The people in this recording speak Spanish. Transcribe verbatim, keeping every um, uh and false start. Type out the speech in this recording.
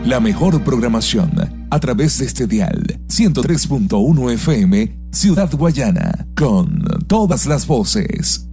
La mejor programación a través de este dial ciento tres punto uno F M, Ciudad Guayana, con todas las voces.